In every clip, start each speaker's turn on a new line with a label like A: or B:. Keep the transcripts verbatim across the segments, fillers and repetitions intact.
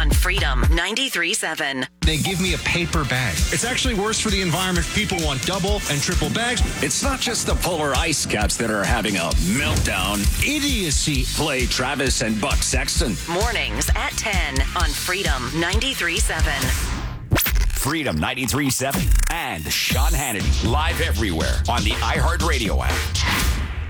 A: on Freedom ninety-three point seven.
B: They give me a paper bag. It's actually worse for the environment. People want double and triple bags.
C: It's not just the polar ice caps that are having a meltdown.
B: Idiocy.
C: Play Travis and Buck Sexton.
A: Mornings at ten on Freedom ninety-three point seven.
C: Freedom ninety-three point seven and Sean Hannity live everywhere on the iHeartRadio app.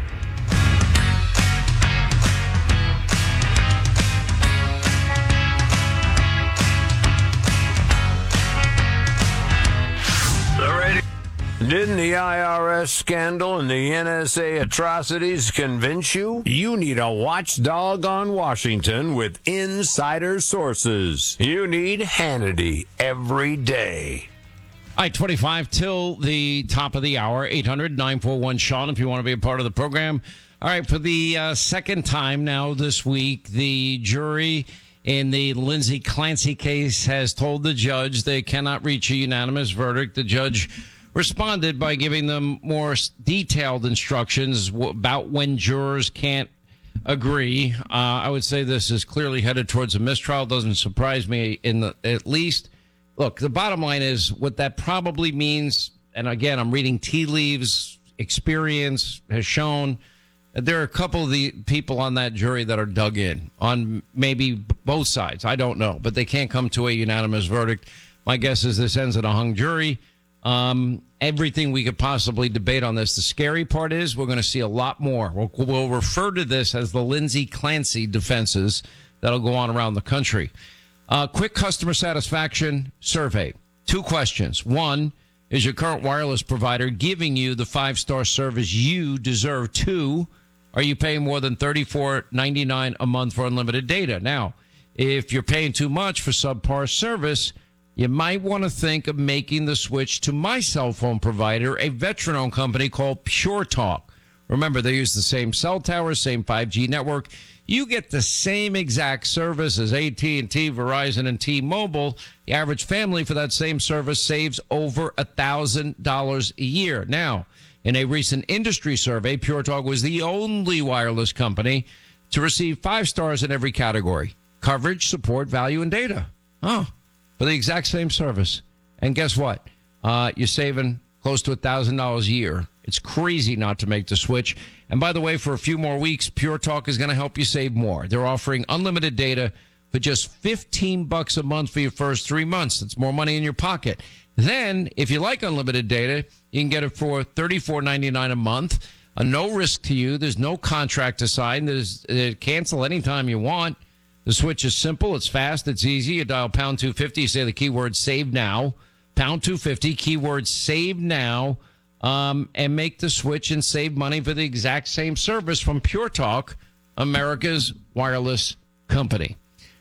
D: Didn't the I R S scandal and the N S A atrocities convince you? You need a watchdog on Washington with insider sources. You need Hannity every day.
E: All right, twenty-five till the top of the hour, eight hundred nine four one Sean if you want to be a part of the program. All right, for the uh, second time now this week, the jury in the Lindsay Clancy case has told the judge they cannot reach a unanimous verdict. The judge responded by giving them more detailed instructions about when jurors can't agree. Uh, I would say this is clearly headed towards a mistrial. Doesn't surprise me in the, at least. Look, the bottom line is what that probably means. And again, I'm reading tea leaves. Experience has shown that there are a couple of the people on that jury that are dug in on maybe both sides. I don't know, but they can't come to a unanimous verdict. My guess is this ends in a hung jury. Um, everything we could possibly debate on this. The scary part is we're going to see a lot more. We'll, we'll refer to this as the Lindsay Clancy defenses that'll go on around the country. Uh, quick customer satisfaction survey. Two questions. One, is your current wireless provider giving you the five-star service you deserve? Two, are you paying more than thirty-four ninety-nine a month for unlimited data? Now, if you're paying too much for subpar service, you might want to think of making the switch to my cell phone provider, a veteran-owned company called Pure Talk. Remember, they use the same cell tower, same five G network. You get the same exact service as A T and T, Verizon, and T-Mobile. The average family for that same service saves over one thousand dollars a year. Now, in a recent industry survey, Pure Talk was the only wireless company to receive five stars in every category: coverage, support, value, and data. Oh. For the exact same service. And guess what? Uh, you're saving close to one thousand dollars a year. It's crazy not to make the switch. And by the way, for a few more weeks, Pure Talk is going to help you save more. They're offering unlimited data for just fifteen bucks a month for your first three months. That's more money in your pocket. Then, if you like unlimited data, you can get it for thirty-four ninety-nine a month. Uh, no risk to you. There's no contract to sign. There's uh, cancel anytime you want. The switch is simple. It's fast. It's easy. You dial pound two fifty. You say the keyword save now. Pound two fifty, keyword save now, um, and make the switch and save money for the exact same service from Pure Talk, America's wireless company.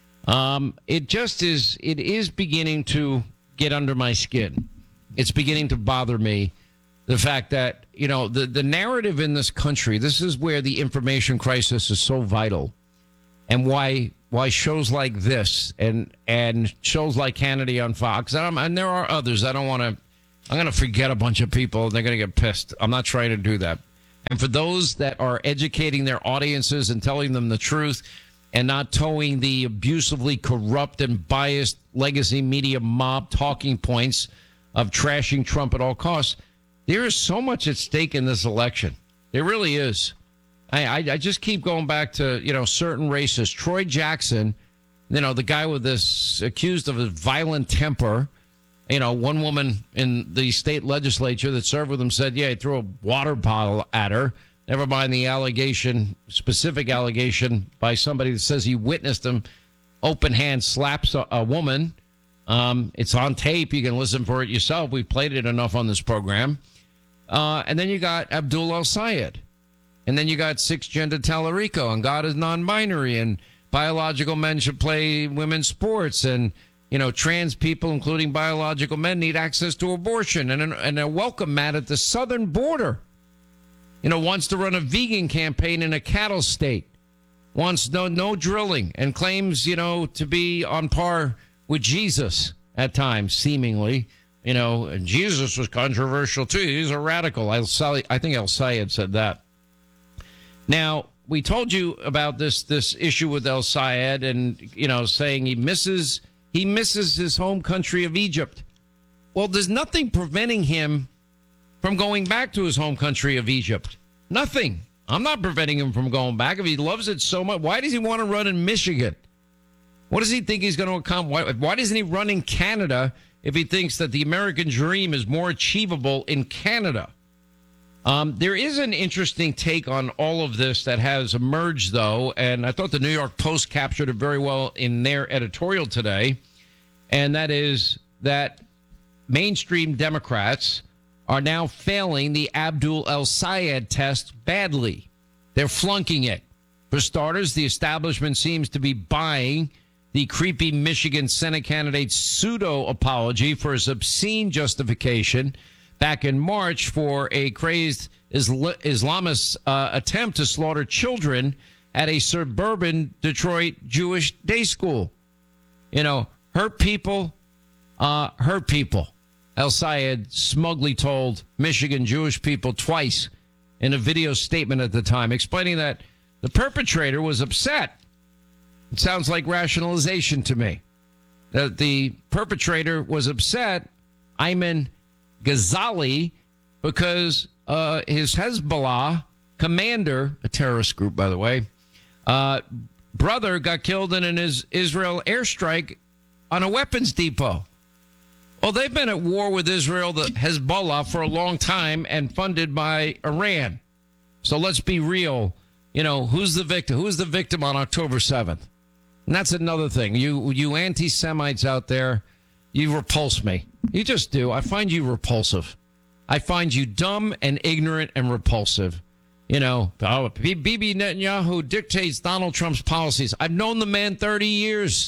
E: Um, it just is, it is beginning to get under my skin. It's beginning to bother me. The fact that, you know, the, the narrative in this country, this is where the information crisis is so vital. And why why shows like this and and shows like Hannity on Fox, and, and there are others. I don't want to, I'm going to forget a bunch of people. They're going to get pissed. I'm not trying to do that. And for those that are educating their audiences and telling them the truth and not towing the abusively corrupt and biased legacy media mob talking points of trashing Trump at all costs, there is so much at stake in this election. There really is. I, I, I just keep going back to, you know, certain races. Troy Jackson, you know, the guy with this accused of a violent temper. You know, one woman in the state legislature that served with him said, yeah, he threw a water bottle at her. Never mind the allegation, specific allegation by somebody that says he witnessed him open hand slaps a, a woman. Um, it's on tape. You can listen for it yourself. We've played it enough on this program. Uh, and then you got Abdul El-Sayed. And then you got six-gender Tallarico, and God is non-binary, and biological men should play women's sports, and, you know, trans people, including biological men, need access to abortion, and, and a welcome mat at the southern border. You know, wants to run a vegan campaign in a cattle state, wants no no drilling, and claims, you know, to be on par with Jesus at times, seemingly. You know, and Jesus was controversial, too. He's a radical. I think El-Sayed said that. Now, we told you about this this issue with El Sayed, and you know, saying he misses he misses his home country of Egypt. Well, there's nothing preventing him from going back to his home country of Egypt. Nothing. I'm not preventing him from going back. If he loves it so much, why does he want to run in Michigan? What does he think he's going to accomplish? Why, why doesn't he run in Canada if he thinks that the American dream is more achievable in Canada? Um, there is an interesting take on all of this that has emerged, though, and I thought the New York Post captured it very well in their editorial today, and that is that mainstream Democrats are now failing the Abdul El Sayed test badly. They're flunking it. For starters, the establishment seems to be buying the creepy Michigan Senate candidate's pseudo-apology for his obscene justification back in March for a crazed Isla- Islamist uh, attempt to slaughter children at a suburban Detroit Jewish day school. You know, hurt people, uh, hurt people. El Sayed smugly told Michigan Jewish people twice in a video statement at the time, explaining that the perpetrator was upset. It sounds like rationalization to me. That the perpetrator was upset, Ayman Ghazali, because uh, his Hezbollah commander, a terrorist group, by the way, uh, brother got killed in an Israel airstrike on a weapons depot. Well, they've been at war with Israel, the Hezbollah, for a long time and funded by Iran. So let's be real. You know, who's the victim? Who's the victim on October seventh? And that's another thing. You you anti-Semites out there, you repulse me. You just do. I find you repulsive. I find you dumb and ignorant and repulsive. You know, oh, Bibi Netanyahu dictates Donald Trump's policies. I've known the man thirty years.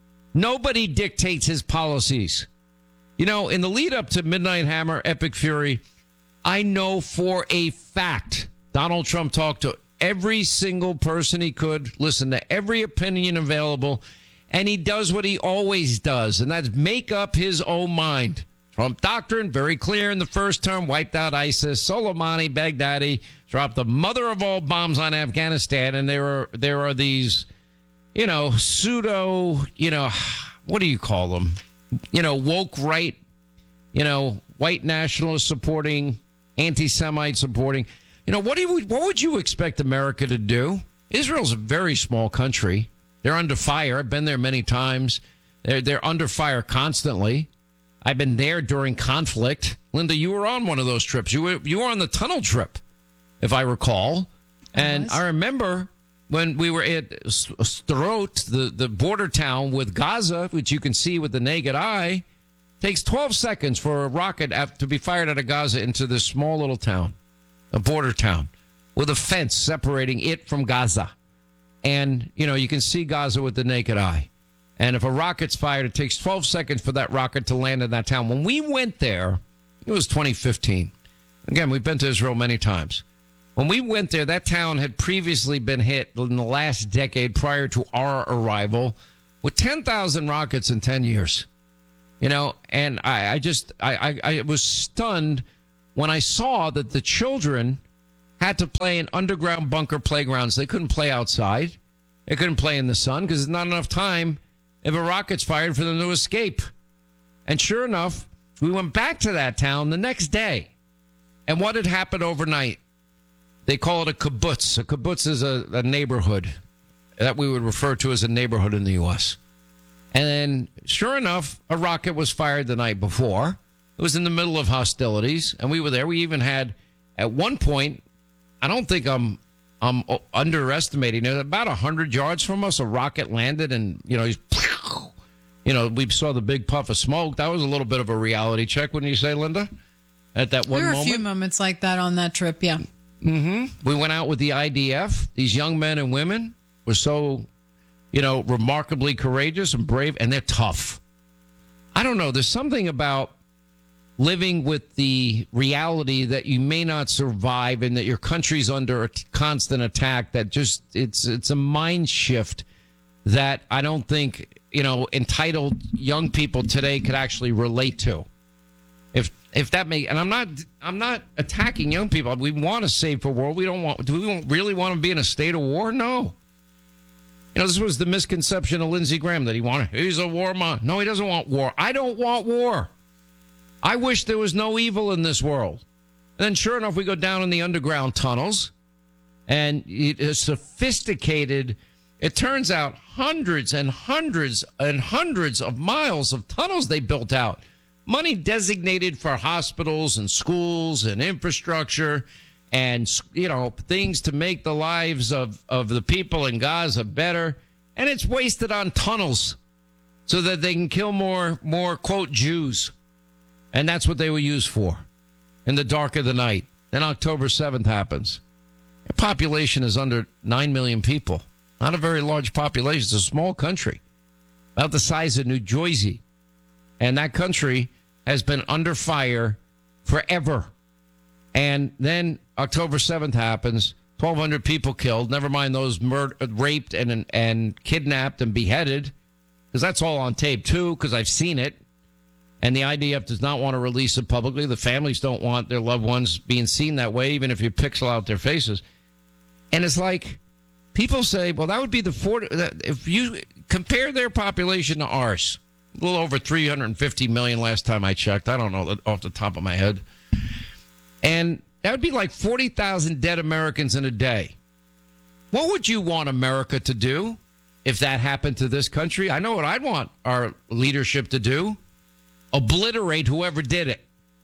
E: Nobody dictates his policies. You know, in the lead up to Midnight Hammer, Epic Fury, I know for a fact Donald Trump talked to every single person he could, listen to every opinion available, and he does what he always does, and that's make up his own mind. Trump doctrine, very clear in the first term, wiped out ISIS. Soleimani, Baghdadi, dropped the mother of all bombs on Afghanistan, and there are there are these, you know, pseudo, you know, what do you call them? You know, woke right, you know, white nationalists supporting, anti-Semite supporting. You know, what do you, what would you expect America to do? Israel's a very small country. They're under fire. I've been there many times. They're, they're under fire constantly. I've been there during conflict. Linda, you were on one of those trips. You were, you were on the tunnel trip, if I recall. And yes. I remember when we were at Sderot, the, the border town with Gaza, which you can see with the naked eye, takes twelve seconds for a rocket to be fired out of Gaza into this small little town, a border town, with a fence separating it from Gaza. And, you know, you can see Gaza with the naked eye. And if a rocket's fired, it takes twelve seconds for that rocket to land in that town. When we went there, it was twenty fifteen. Again, we've been to Israel many times. When we went there, that town had previously been hit in the last decade prior to our arrival with ten thousand rockets in ten years. You know, and I, I just, I, I, I was stunned when I saw that the children had to play in underground bunker playgrounds. They couldn't play outside. They couldn't play in the sun because there's not enough time if a rocket's fired for them to escape. And sure enough, we went back to that town the next day. And what had happened overnight? They call it a kibbutz. A kibbutz is a, a neighborhood that we would refer to as a neighborhood in the U S. And then, sure enough, a rocket was fired the night before. It was in the middle of hostilities, and we were there. We even had, at one point, I don't think I'm I'm underestimating it, about one hundred yards from us, a rocket landed, and, you know, he's, you know, we saw the big puff of smoke. That was a little bit of a reality check, wouldn't you say, Linda? At that one moment?
F: There were a few moments like that on that trip, yeah.
E: Mm-hmm. We went out with the I D F. These young men and women were so, you know, remarkably courageous and brave, and they're tough. I don't know. There's something about living with the reality that you may not survive and that your country's under a constant attack that just, it's it's a mind shift that I don't think, you know, entitled young people today could actually relate to. If if that may, and I'm not I'm not attacking young people. We want a safer world. We don't want. Do we really want to be in a state of war? No. You know, this was the misconception of Lindsey Graham that he wanted. He's a warmonger. No, he doesn't want war. I don't want war. I wish there was no evil in this world. And then, sure enough, we go down in the underground tunnels, and it is sophisticated. It turns out hundreds and hundreds and hundreds of miles of tunnels they built out. Money designated for hospitals and schools and infrastructure and, you know, things to make the lives of, of the people in Gaza better. And it's wasted on tunnels so that they can kill more, more, quote, Jews. And that's what they were used for in the dark of the night. Then October seventh happens. The population is under nine million people. Not a very large population. It's a small country, about the size of New Jersey. And that country has been under fire forever. And then October seventh happens, twelve hundred people killed, never mind those murdered, raped and, and kidnapped and beheaded, because that's all on tape, too, because I've seen it. And the I D F does not want to release it publicly. The families don't want their loved ones being seen that way, even if you pixel out their faces. And it's like, people say, well, that would be the forty. If you compare their population to ours, a little over three hundred fifty million last time I checked. I don't know off the top of my head. And that would be like forty thousand dead Americans in a day. What would you want America to do if that happened to this country? I know what I'd want our leadership to do. Obliterate whoever did it.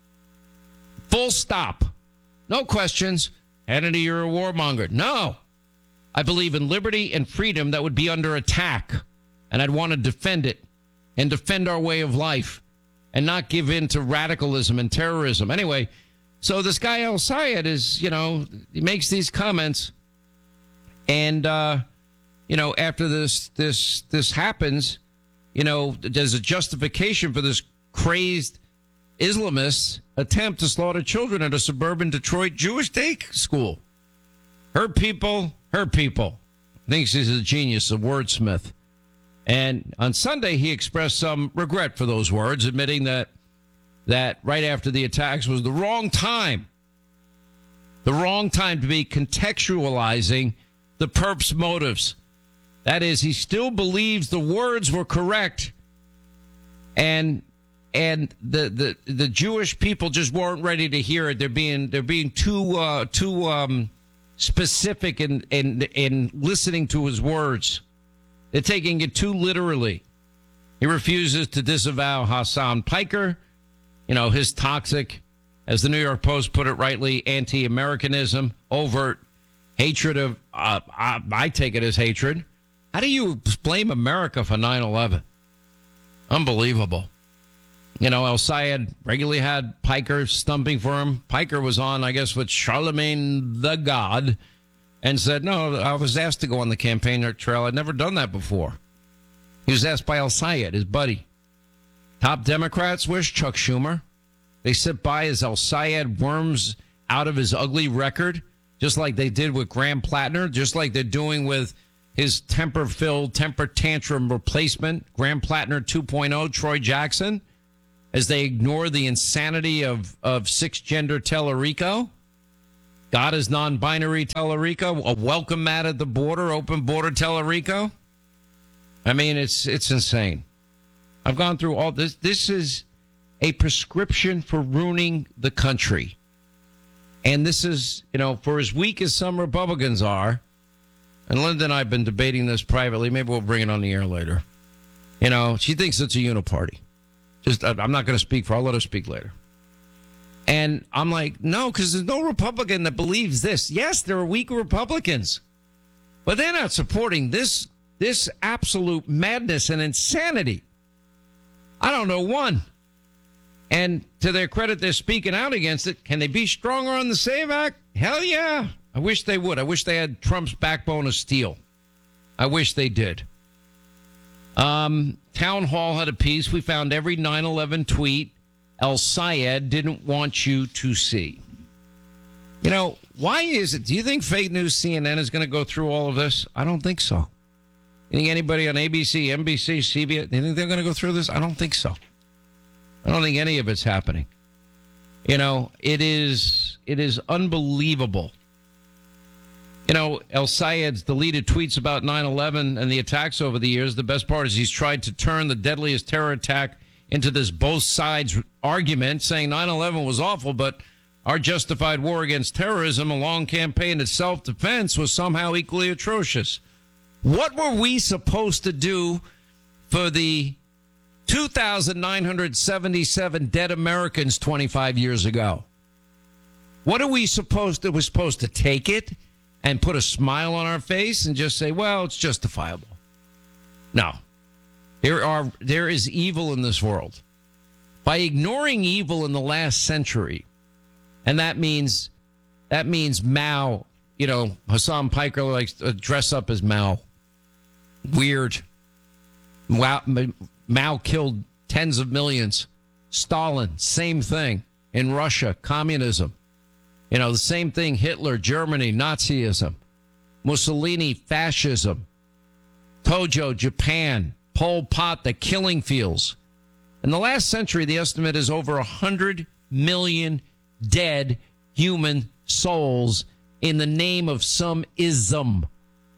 E: Full stop. No questions. Hannity, you're a warmonger. No. I believe in liberty and freedom that would be under attack. And I'd want to defend it and defend our way of life and not give in to radicalism and terrorism. Anyway, so this guy El-Sayed is, you know, he makes these comments. And, uh, you know, after this, this, this happens, you know, there's a justification for this crazed Islamist attempt to slaughter children at a suburban Detroit Jewish day school. Her people, her people. Thinks he's a genius, a wordsmith. And on Sunday, he expressed some regret for those words, admitting that that right after the attacks was the wrong time. The wrong time to be contextualizing the perp's motives. That is, he still believes the words were correct. And and the, the, the Jewish people just weren't ready to hear it. They're being they're being too uh, too um, specific in, in in listening to his words. They're taking it too literally. He refuses to disavow Hassan Piker, you know, his toxic, as the New York Post put it rightly, anti-Americanism, overt hatred of, uh, I, I take it as hatred. How do you blame America for nine eleven? Unbelievable. You know, El-Sayed regularly had Piker stumping for him. Piker was on, I guess, with Charlemagne the God and said, no, I was asked to go on the campaign trail. I'd never done that before. He was asked by El-Sayed, his buddy. Top Democrats wish Chuck Schumer. They sit by as El-Sayed worms out of his ugly record, just like they did with Graham Plattner, just like they're doing with his temper-filled, temper tantrum replacement, Graham Plattner two point oh, Troy Jackson, as they ignore the insanity of, of six-gender Tellerico. God is non-binary Tellerico, a welcome mat at the border, open border Tellerico. I mean, it's it's insane. I've gone through all this. This is a prescription for ruining the country. And this is, you know, for as weak as some Republicans are, and Linda and I have been debating this privately. Maybe we'll bring it on the air later. You know, she thinks it's a uniparty. Just, I'm not going to speak for her. I'll let her speak later. And I'm like, no, because there's no Republican that believes this. Yes, there are weak Republicans, but they're not supporting this this absolute madness and insanity. I don't know one. And to their credit, they're speaking out against it. Can they be stronger on the SAVE Act? Hell yeah. I wish they would. I wish they had Trump's backbone of steel. I wish they did. Um, Town Hall had a piece. We found every nine eleven tweet El-Sayed didn't want you to see. You know, why is it? Do you think fake news C N N is going to go through all of this? I don't think so. You think anybody on A B C, N B C, C B S, do you think they're going to go through this? I don't think so. I don't think any of it's happening. You know, it is it is unbelievable. You know, El Sayed's deleted tweets about nine eleven and the attacks over the years. The best part is he's tried to turn the deadliest terror attack into this both sides argument, saying nine eleven was awful, but our justified war against terrorism, a long campaign of self-defense, was somehow equally atrocious. What were we supposed to do for the two thousand nine hundred seventy-seven dead Americans twenty-five years ago? What are we supposed to, we're supposed to take it and put a smile on our face and just say, well, it's justifiable? No. There are there is evil in this world. By ignoring evil in the last century, and that means that means Mao, you know, Hassan Piker likes to dress up as Mao. Weird. Mao, Mao killed tens of millions. Stalin, same thing. In Russia, communism. You know, the same thing, Hitler, Germany, Nazism. Mussolini, fascism. Tojo, Japan. Pol Pot, the killing fields. In the last century, the estimate is over one hundred million dead human souls in the name of some ism.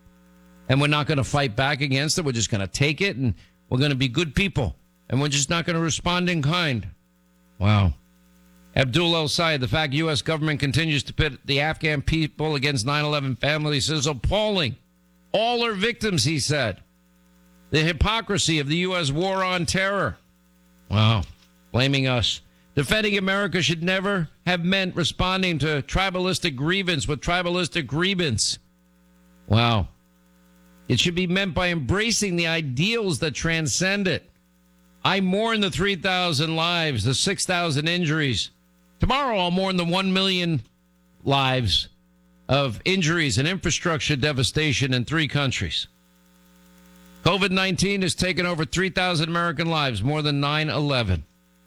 E: And we're not going to fight back against it. We're just going to take it, and we're going to be good people. And we're just not going to respond in kind. Wow. Abdul El Sayed, the fact U S government continues to pit the Afghan people against nine eleven families is appalling. All are victims, he said. The hypocrisy of the U S war on terror. Wow. Blaming us. Defending America should never have meant responding to tribalistic grievance with tribalistic grievance. Wow. It should be meant by embracing the ideals that transcend it. I mourn the three thousand lives, the six thousand injuries. Tomorrow I'll mourn the one million lives of injuries and infrastructure devastation in three countries. COVID nineteen has taken over three thousand American lives, more than nine eleven.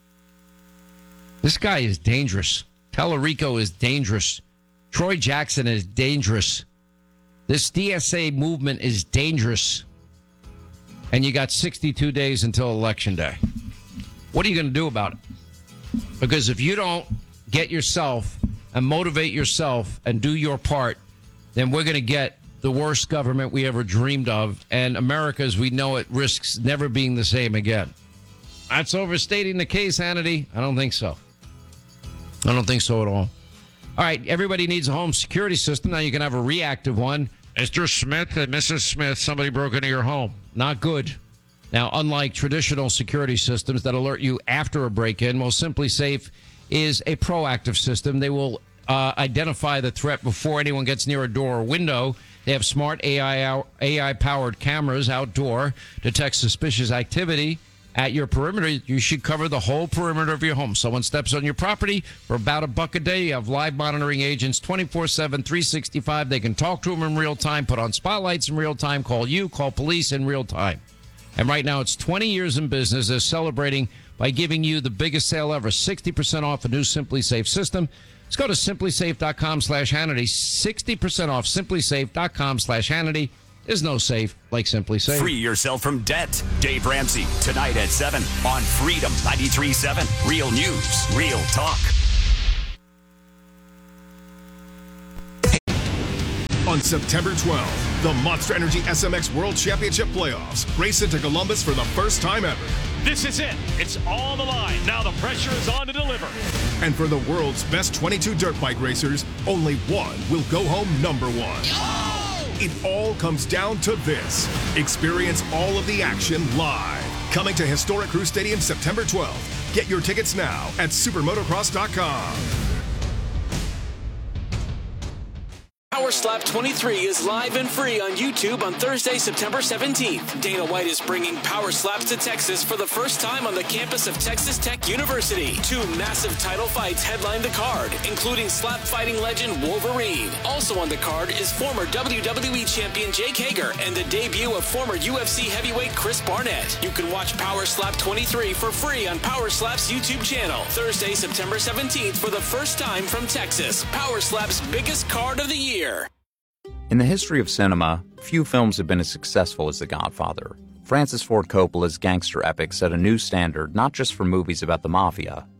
E: This guy is dangerous. Tallarico is dangerous. Troy Jackson is dangerous. This D S A movement is dangerous. And you got sixty-two days until Election Day. What are you going to do about it? Because if you don't get yourself and motivate yourself and do your part, then we're going to get the worst government we ever dreamed of. And America, as we know it, risks never being the same again. That's overstating the case, Hannity. I don't think so. I don't think so at all. All right, everybody needs a home security system. Now you can have a reactive one. Mister Smith and Missus Smith, somebody broke into your home. Not good. Now, unlike traditional security systems that alert you after a break-in, well, Simply Safe is a proactive system. They will uh, identify the threat before anyone gets near a door or window. They have smart A I A I-powered cameras outdoor, detect suspicious activity at your perimeter. You should cover the whole perimeter of your home. Someone steps on your property for about a buck a day. You have live monitoring agents twenty-four seven, three sixty-five. They can talk to them in real time, put on spotlights in real time, call you, call police in real time. And right now, it's twenty years in business. They're celebrating by giving you the biggest sale ever, sixty percent off a new Simply Safe system. Let's go to simply safe dot com slash Hannity. sixty percent off simply safe dot com slash Hannity. There's no safe like Simply Safe.
C: Free yourself from debt. Dave Ramsey, tonight at seven on Freedom ninety-three point seven. Real news, real talk.
G: On September twelfth, the Monster Energy S M X World Championship Playoffs race into Columbus for the first time ever.
H: This is it. It's on the line. Now the pressure is on to deliver.
G: And for the world's best twenty-two dirt bike racers, only one will go home number one. Oh! It all comes down to this. Experience all of the action live. Coming to Historic Crew Stadium September twelfth. Get your tickets now at supermotocross dot com.
I: Power Slap twenty-three is live and free on YouTube on Thursday, September seventeenth. Dana White is bringing Power Slaps to Texas for the first time on the campus of Texas Tech University. Two massive title fights headline the card, including slap fighting legend Wolverine. Also on the card is former W W E champion Jake Hager and the debut of former U F C heavyweight Chris Barnett. You can watch Power Slap twenty-three for free on Power Slap's YouTube channel. Thursday, September seventeenth for the first time from Texas. Power Slap's biggest card of the year.
J: In the history of cinema, few films have been as successful as The Godfather. Francis Ford Coppola's gangster epic set a new standard not just for movies about the mafia,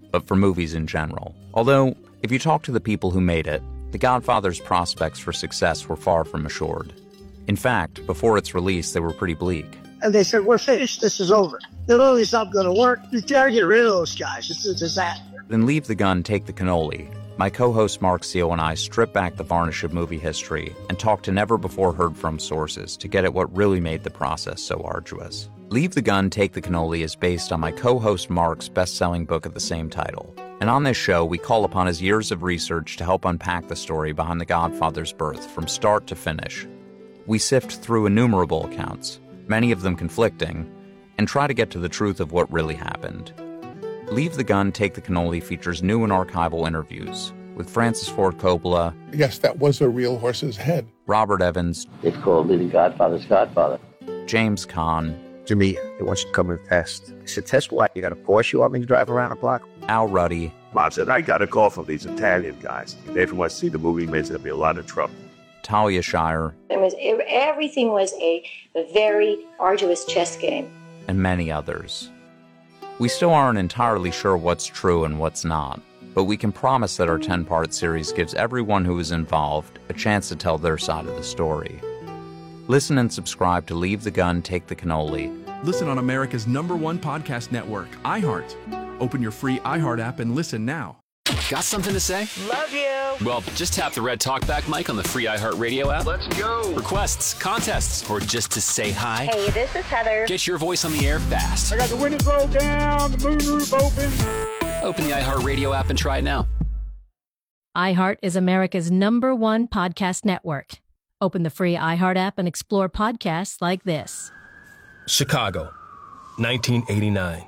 J: but for movies in general. Although, if you talk to the people who made it, The Godfather's prospects for success were far from assured. In fact, before its release, they were pretty bleak.
K: And they said, we're finished, this is over. The movie's not going to work. You gotta get rid of those guys. It's a disaster.
J: Then Leave the Gun, Take the Cannoli. My co-host Mark Seal and I strip back the varnish of movie history and talk to never-before-heard-from sources to get at what really made the process so arduous. Leave the Gun, Take the Cannoli is based on my co-host Mark's best-selling book of the same title. And on this show, we call upon his years of research to help unpack the story behind The Godfather's birth from start to finish. We sift through innumerable accounts, many of them conflicting, and try to get to the truth of what really happened. Leave the Gun, Take the Cannoli features new and archival interviews with Francis Ford Coppola.
L: Yes, that was a real horse's head.
J: Robert Evans.
M: It's called Living Godfather's Godfather.
J: James Caan.
N: To me, they want you to come and test. I said, test what? You got a Porsche you want me to drive around the block?
J: Al Ruddy.
O: Mom said, I got a call from these Italian guys. They didn't want to see the movie, means there'll be a lot of trouble.
J: Talia Shire.
P: It was, everything was a very arduous chess game.
J: And many others. We still aren't entirely sure what's true and what's not, but we can promise that our ten-part series gives everyone who is involved a chance to tell their side of the story. Listen and subscribe to Leave the Gun, Take the Cannoli.
Q: Listen on America's number one podcast network, iHeart. Open your free iHeart app and listen now.
I: Got something to say?
K: Love you.
I: Well, just tap the red talkback mic on the free iHeartRadio app.
K: Let's go.
I: Requests, contests, or just to say hi.
P: Hey, this is Heather.
I: Get your voice on the air fast.
R: I got the windows rolled down, the moonroof open.
I: Open the iHeartRadio app and try it now.
S: iHeart is America's number one podcast network. Open the free iHeart app and explore podcasts like this.
T: Chicago, nineteen eighty-nine.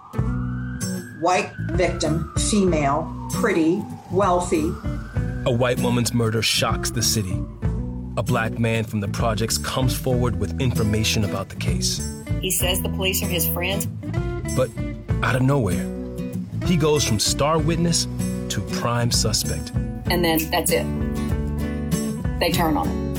U: White victim, female, pretty, wealthy.
T: A white woman's murder shocks the city. A black man from the projects comes forward with information about the case.
V: He says the police are his friends.
T: But out of nowhere, he goes from star witness to prime suspect.
V: And then that's it. They turn on him.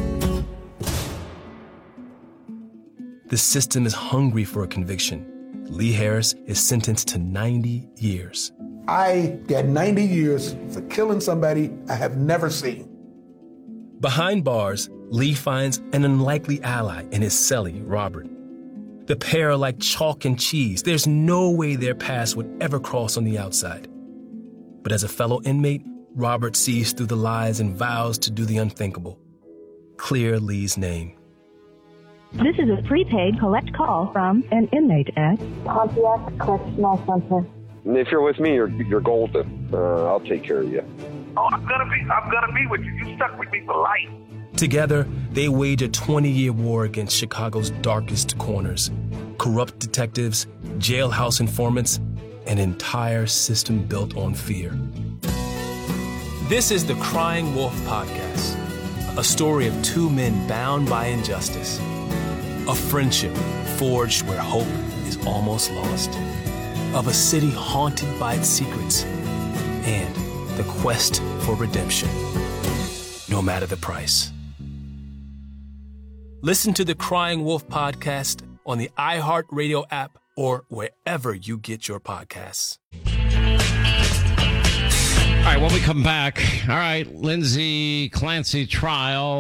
T: The system is hungry for a conviction. Lee Harris is sentenced to ninety years.
L: I got ninety years for killing somebody I have never seen.
T: Behind bars, Lee finds an unlikely ally in his cellie, Robert. The pair are like chalk and cheese. There's no way their paths would ever cross on the outside. But as a fellow inmate, Robert sees through the lies and vows to do the unthinkable. Clear Lee's name.
W: This is a prepaid collect call from an inmate at
X: Pontiac Correctional Center.
Y: If you're with me, you're you're golden. Uh, I'll take care of you.
R: Oh, I'm gonna be I'm gonna be with you. You stuck with me for life.
T: Together, they wage a twenty-year war against Chicago's darkest corners. Corrupt detectives, jailhouse informants, an entire system built on fear. This is the Crying Wolf Podcast, a story of two men bound by injustice. A friendship forged where hope is almost lost. Of a city haunted by its secrets. And the quest for redemption, no matter the price. Listen to the Crying Wolf Podcast on the iHeartRadio app or wherever you get your podcasts.
E: All right, when we come back, all right, Lindsay Clancy trial.